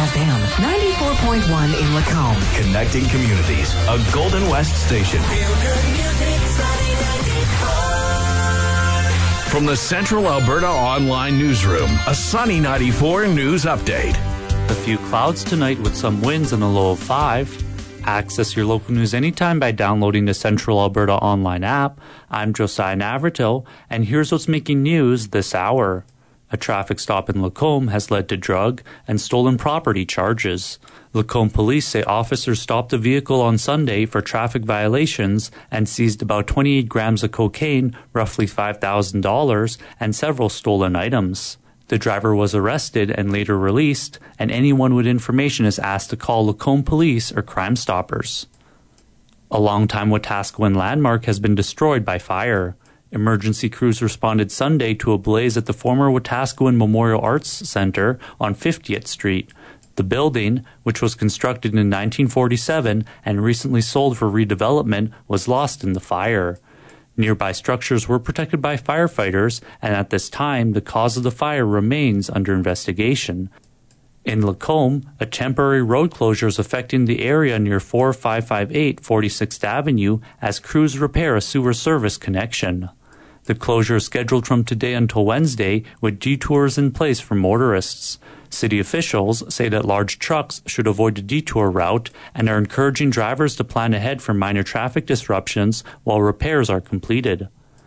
FM 94.1 in Lacombe. Connecting communities, a Golden West station. From the Central Alberta Online Newsroom, a Sunny 94 news update. A few clouds tonight with some winds and a low of 5. Access your local news anytime by downloading the Central Alberta Online app. I'm Josiah Navratil, and here's what's making news this hour. A traffic stop in Lacombe has led to drug and stolen property charges. Lacombe police say officers stopped a vehicle on Sunday for traffic violations and seized about 28 grams of cocaine, roughly $5,000, and several stolen items. The driver was arrested and later released, and anyone with information is asked to call Lacombe Police or Crime Stoppers. A longtime Wetaskiwin landmark has been destroyed by fire. Emergency crews responded Sunday to a blaze at the former Wetaskiwin Memorial Arts Center on 50th Street. The building, which was constructed in 1947 and recently sold for redevelopment, was lost in the fire. Nearby structures were protected by firefighters, and at this time, the cause of the fire remains under investigation. In Lacombe, a temporary road closure is affecting the area near 4558 46th Avenue as crews repair a sewer service connection. The closure is scheduled from today until Wednesday, with detours in place for motorists. City officials say that large trucks should avoid the detour route and are encouraging drivers to plan ahead for minor traffic disruptions while repairs are completed.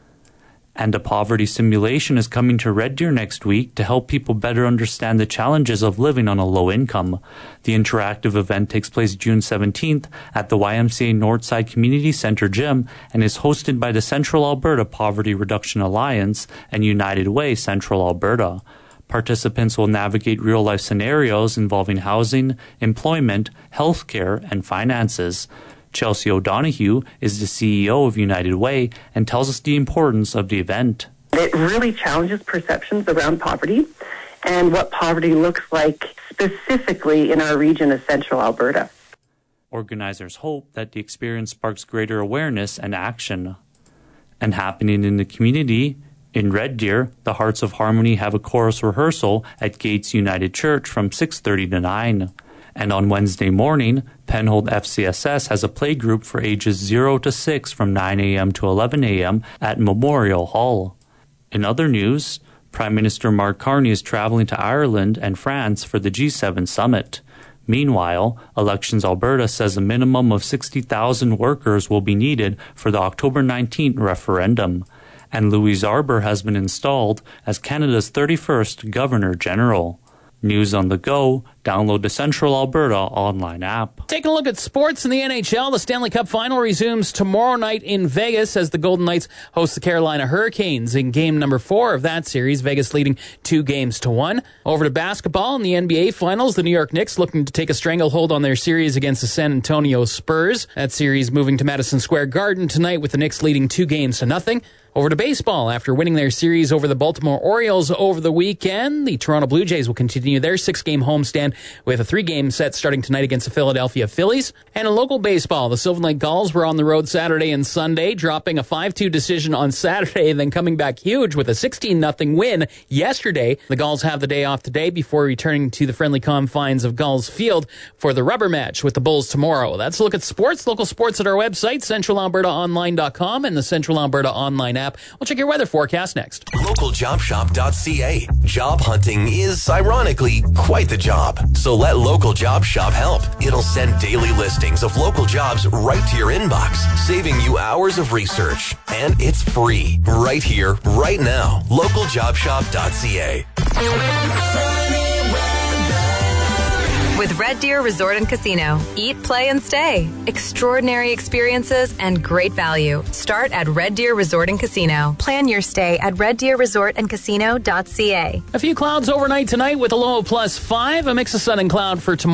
And a poverty simulation is coming to Red Deer next week to help people better understand the challenges of living on a low income. The interactive event takes place June 17th at the YMCA Northside Community Center Gym and is hosted by the Central Alberta Poverty Reduction Alliance and United Way Central Alberta. Participants will navigate real-life scenarios involving housing, employment, healthcare, and finances. Chelsea O'Donoghue is the CEO of United Way and tells us the importance of the event. It really challenges perceptions around poverty and what poverty looks like specifically in our region of Central Alberta. Organizers hope that the experience sparks greater awareness and action. And happening in the community, in Red Deer, the Hearts of Harmony have a chorus rehearsal at Gates United Church from 6:30 to 9. And on Wednesday morning, Penhold FCSS has a playgroup for ages 0 to 6 from 9 a.m. to 11 a.m. at Memorial Hall. In other news, Prime Minister Mark Carney is traveling to Ireland and France for the G7 summit. Meanwhile, Elections Alberta says a minimum of 60,000 workers will be needed for the October 19th referendum. And Louise Arbour has been installed as Canada's 31st Governor-General. News on the go. Download the Central Alberta online app. Taking a look at sports in the NHL. The Stanley Cup Final resumes tomorrow night in Vegas as the Golden Knights host the Carolina Hurricanes in game number 4 of that series. Vegas leading 2-1. Over to basketball in the NBA Finals. The New York Knicks looking to take a stranglehold on their series against the San Antonio Spurs. That series moving to Madison Square Garden tonight with the Knicks leading 2-0. Over to baseball. After winning their series over the Baltimore Orioles over the weekend, the Toronto Blue Jays will continue their 6-game homestand with a 3-game set starting tonight against the Philadelphia Phillies. And in local baseball, the Sylvan Lake Gulls were on the road Saturday and Sunday, dropping a 5-2 decision on Saturday and then coming back huge with a 16-0 win yesterday. The Gulls have the day off today before returning to the friendly confines of Gulls Field for the rubber match with the Bulls tomorrow. That's a look at sports. Local sports at our website, centralalbertaonline.com and the Central Alberta Online app. We'll check your weather forecast next. LocalJobShop.ca. Job hunting is, ironically, quite the job. So let Local Job Shop help. It'll send daily listings of local jobs right to your inbox, saving you hours of research. And it's free. Right here, right now. LocalJobShop.ca. With Red Deer Resort and Casino. Eat, play, and stay. Extraordinary experiences and great value. Start at Red Deer Resort and Casino. Plan your stay at reddeerresortandcasino.ca. A few clouds overnight tonight with a low of +5. A mix of sun and cloud for tomorrow.